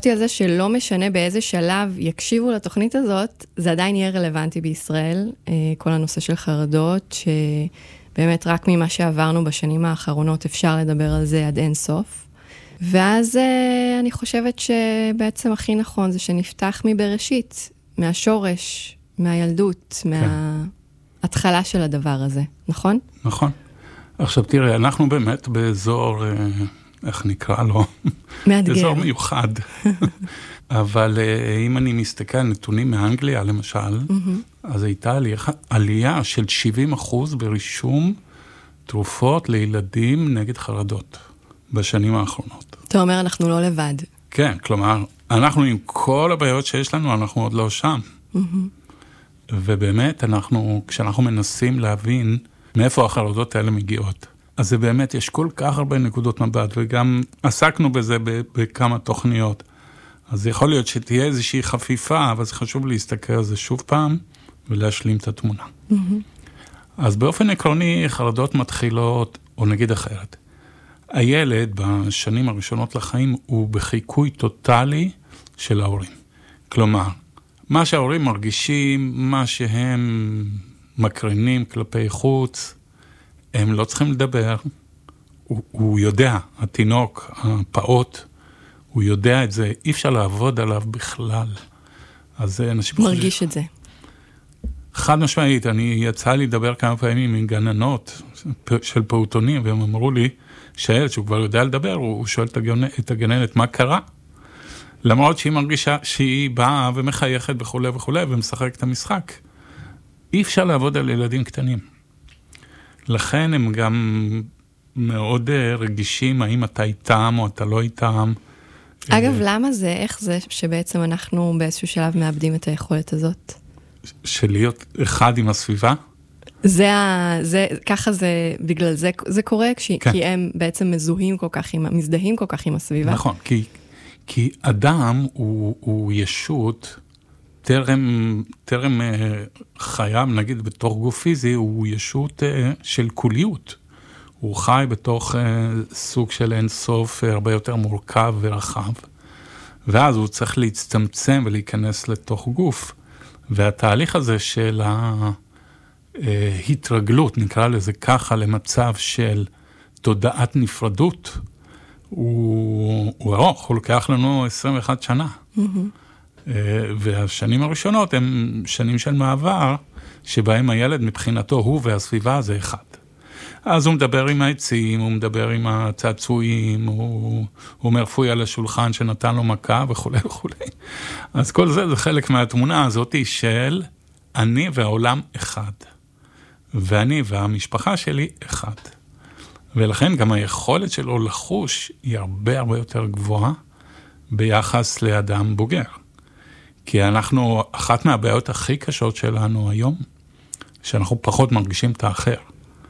חשבתי על זה שלא משנה באיזה שלב יקשיבו לתוכנית הזאת, זה עדיין יהיה רלוונטי בישראל, כל הנושא של חרדות, שבאמת רק ממה שעברנו בשנים האחרונות אפשר לדבר על זה עד אין סוף. ואז אני חושבת שבעצם הכי נכון זה שנפתח מבראשית, מהשורש, מהילדות, מההתחלה של הדבר הזה, נכון? נכון. עכשיו תראה, אנחנו באמת באזור, איך נקרא לו? מאתגר. אזור מיוחד. אבל אם אני מסתכל על נתונים מאנגליה, למשל, אז הייתה עלייה של 70% ברישום תרופות לילדים נגד חרדות בשנים האחרונות. אתה אומר, אנחנו לא לבד. כן, כלומר, אנחנו עם כל הבעיות שיש לנו, אנחנו עוד לא שם. ובאמת, כשאנחנו מנסים להבין מאיפה החרדות האלה מגיעות, אז זה באמת, יש כל כך הרבה נקודות מבט, וגם עסקנו בזה בכמה תוכניות. אז יכול להיות שתהיה איזושהי חפיפה, אבל זה חשוב להסתכל על זה שוב פעם, ולהשלים את התמונה. אז באופן עקרוני, חרדות מתחילות, או נגיד אחרת. הילד בשנים הראשונות לחיים הוא בחיקוי טוטלי של ההורים. כלומר, מה שההורים מרגישים, מה שהם מקרינים כלפי חוץ, הם לא צריכים לדבר. הוא יודע, התינוק, הפעוט, הוא יודע את זה, אי אפשר לעבוד עליו בכלל. אז אנשים מרגיש את זה. חד משמעית, יצא לי לדבר כמה פעמים עם גננות של פעוטונים, והם אמרו לי, שהילד שהוא כבר יודע לדבר, הוא שואל את הגננת מה קרה, למרות שהיא מרגישה שהיא באה ומחייכת וכו' וכו', ומשחק את המשחק. אי אפשר לעבוד על ילדים קטנים. לכן הם גם מאוד רגישים, האם אתה איתם או אתה לא איתם. אגב, למה זה? איך זה שבעצם אנחנו באיזשהו שלב מאבדים את היכולת הזאת? של להיות אחד עם הסביבה? ככה זה, בגלל זה קורה, כי הם בעצם מזדהים כל כך עם הסביבה. נכון, כי אדם הוא ישות, טרם חייו, נגיד בתוך גוף פיזי, הוא ישות של קוליות. הוא חי בתוך סוג של אין סוף הרבה יותר מורכב ורחב, ואז הוא צריך להצטמצם ולהיכנס לתוך גוף. והתהליך הזה של ההתרגלות, נקרא לזה ככה, למצב של תודעת נפרדות, הוא ארוך, הוא לוקח לנו 21 שנה. והשנים הראשונות הן שנים של מעבר, שבהם הילד מבחינתו הוא והסביבה זה אחד. אז הוא מדבר עם העצים, הוא מדבר עם הצעצועים, הוא אומר פוי על השולחן שנתן לו מכה וכו' וכו'. אז כל זה חלק מהתמונה הזאת של אני והעולם אחד. ואני והמשפחה שלי אחד. ולכן גם היכולת שלו לחוש היא הרבה הרבה יותר גבוהה ביחס לאדם בוגר. כי אחת מהבעיות הכי קשות שלנו היום, שאנחנו פחות מרגישים את האחר.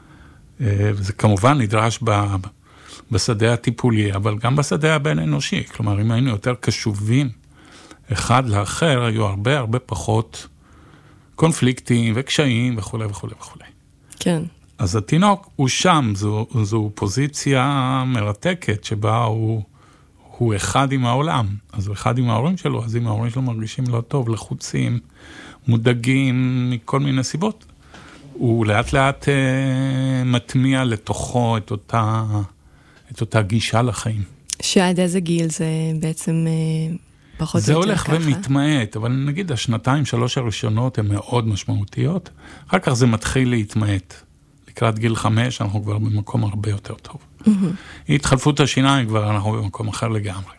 וזה כמובן נדרש בשדה הטיפולי, אבל גם בשדה הבין אנושי. כלומר, אם היינו יותר קשובים אחד לאחר, היו הרבה הרבה פחות קונפליקטים וקשיים וכו' וכו' וכו'. כן. אז התינוק הוא שם, זו פוזיציה מרתקת, שבה הוא אחד עם העולם. אז הוא אחד עם ההורים שלו, אז אם ההורים שלו מרגישים לא טוב, לחוצים, מודאגים מכל מיני סיבות, הוא לאט לאט מטמיע לתוכו את אותה גישה לחיים. שעד איזה גיל זה בעצם פחות זה או יותר הולך ככה? ומתמעט, אבל נגיד 2-3 הראשונות הן מאוד משמעותיות, אחר כך זה מתחיל להתמעט. לקראת גיל 5 אנחנו כבר במקום הרבה יותר טוב. התחלפות השיניים כבר אנחנו במקום אחר לגמרי.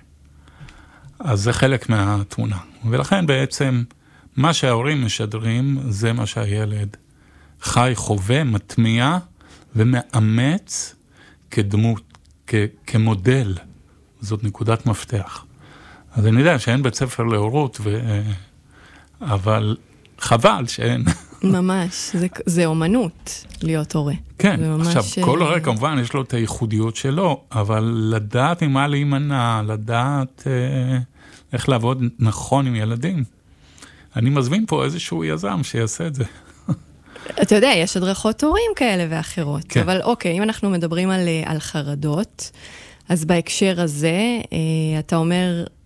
אז זה חלק מהתמונה. ולכן בעצם מה שההורים משדרים זה מה שהילד חי, חווה, מטמיע ומאמץ כדמות, כמודל. זאת נקודת מפתח. אז אני יודע שאין בית ספר להורות, אבל חבל שאין. ממש, זה אומנות להיות הורה. כן, עכשיו כל הורה כמובן יש לו את הייחודיות שלו, אבל לדעת ממה להימנע, לדעת איך לעבוד נכון עם ילדים. אני מזמין פה איזשהו יזם שיעשה את זה. אתה יודע, יש הדרכות הורים כאלה ואחרות, כן. אבל אוקיי, אם אנחנו מדברים על חרדות, אז בהקשר הזה, אתה אומר,